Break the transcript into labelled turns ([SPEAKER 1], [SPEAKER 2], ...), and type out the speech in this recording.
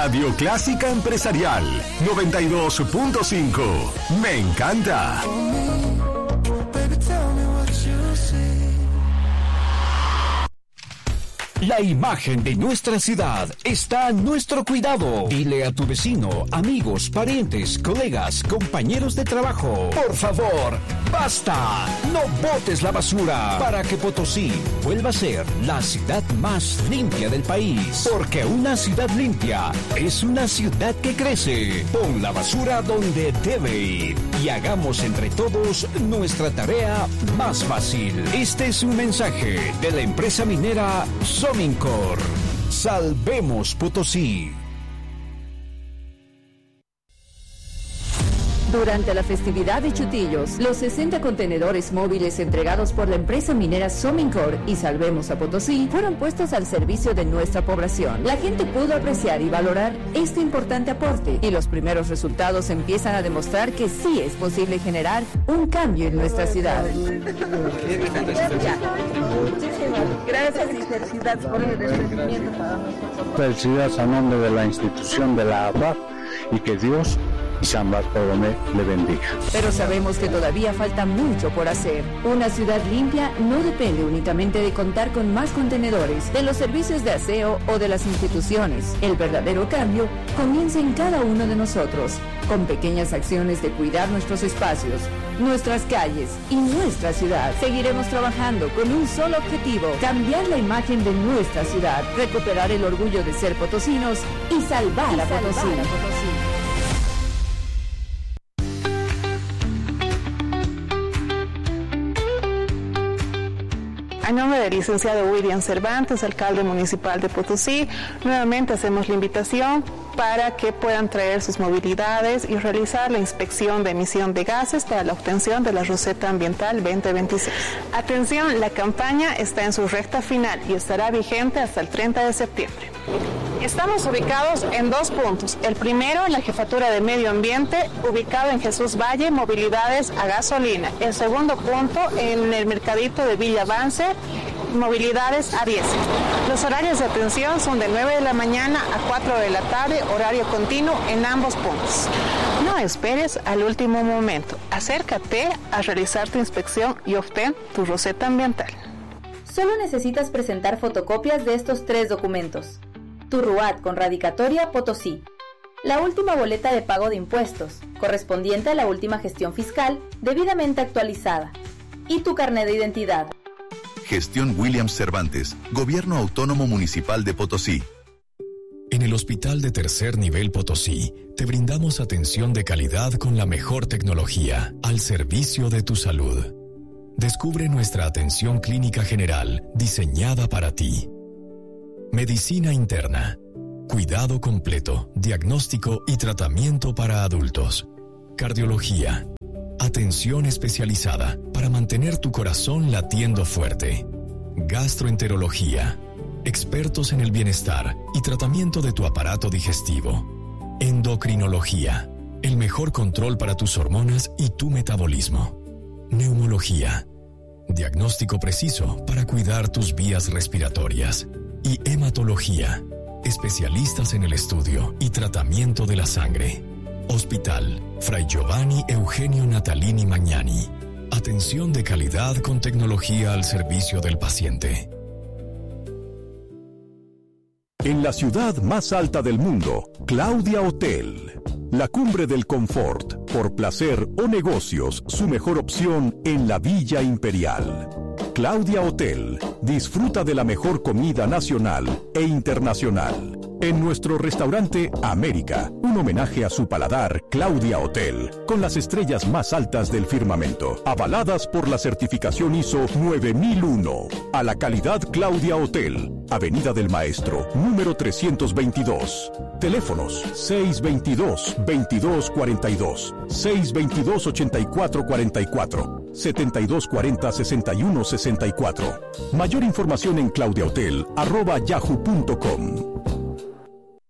[SPEAKER 1] Radio Clásica Empresarial 92.5. Me encanta.
[SPEAKER 2] La imagen de nuestra ciudad está a nuestro cuidado. Dile a tu vecino, amigos, parientes, colegas, compañeros de trabajo. Por favor, ¡basta! No botes la basura para que Potosí vuelva a ser la ciudad más limpia del país. Porque una ciudad limpia es una ciudad que crece. Pon la basura donde debe ir y hagamos entre todos nuestra tarea más fácil. Este es un mensaje de la empresa minera Somincor. Salvemos Potosí.
[SPEAKER 3] Durante la festividad de Chutillos, los 60 contenedores móviles entregados por la empresa minera Somincor y Salvemos a Potosí fueron puestos al servicio de nuestra población. La gente pudo apreciar y valorar este importante aporte y los primeros resultados empiezan a demostrar que sí es posible generar un cambio en nuestra ciudad.
[SPEAKER 4] Gracias y felicidades por el desprendimiento para nosotros.
[SPEAKER 5] Felicidades a nombre de la institución de la APAC y que Dios y San Bartolomé le bendiga.
[SPEAKER 3] Pero sabemos que todavía falta mucho por hacer. Una ciudad limpia no depende únicamente de contar con más contenedores, de los servicios de aseo o de las instituciones. El verdadero cambio comienza en cada uno de nosotros, con pequeñas acciones de cuidar nuestros espacios, nuestras calles y nuestra ciudad. Seguiremos trabajando con un solo objetivo: cambiar la imagen de nuestra ciudad, recuperar el orgullo de ser potosinos y salvar a Potosí.
[SPEAKER 4] En nombre del licenciado William Cervantes, alcalde municipal de Potosí, nuevamente hacemos la invitación para que puedan traer sus movilidades y realizar la inspección de emisión de gases para la obtención de la Roseta Ambiental 2026. Atención, la campaña está en su recta final y estará vigente hasta el 30 de septiembre. Estamos ubicados en 2 puntos. El primero en la Jefatura de Medio Ambiente, ubicado en Jesús Valle, movilidades a gasolina. El segundo punto en el Mercadito de Villa Avance, movilidades a diésel. Los horarios de atención son de 9 de la mañana a 4 de la tarde, horario continuo en ambos puntos. No esperes al último momento. Acércate a realizar tu inspección y obtén tu Roseta Ambiental.
[SPEAKER 6] Solo necesitas presentar fotocopias de estos 3 documentos: tu RUAT con radicatoria Potosí, la última boleta de pago de impuestos, correspondiente a la última gestión fiscal, debidamente actualizada, y tu carnet de identidad.
[SPEAKER 7] Gestión Williams Cervantes, Gobierno Autónomo Municipal de Potosí.
[SPEAKER 8] En el Hospital de Tercer Nivel Potosí, te brindamos atención de calidad con la mejor tecnología, al servicio de tu salud. Descubre nuestra atención clínica general, diseñada para ti. Medicina interna, cuidado completo, diagnóstico y tratamiento para adultos. Cardiología, atención especializada para mantener tu corazón latiendo fuerte. Gastroenterología, expertos en el bienestar y tratamiento de tu aparato digestivo. Endocrinología, el mejor control para tus hormonas y tu metabolismo. Neumología, diagnóstico preciso para cuidar tus vías respiratorias. Y hematología, especialistas en el estudio y tratamiento de la sangre. Hospital Fray Giovanni Eugenio Natalini Magnani. Atención de calidad con tecnología al servicio del paciente.
[SPEAKER 1] En la ciudad más alta del mundo, Claudia Hotel. La cumbre del confort, por placer o negocios, su mejor opción en la Villa Imperial. Claudia Hotel. Disfruta de la mejor comida nacional e internacional. En nuestro restaurante América, un homenaje a su paladar, Claudia Hotel, con las estrellas más altas del firmamento, avaladas por la certificación ISO 9001. A la calidad Claudia Hotel, Avenida del Maestro, número 322. Teléfonos 622-2242, 622-8444, 7240-6164. Mayor información en claudiahotel@yahoo.com.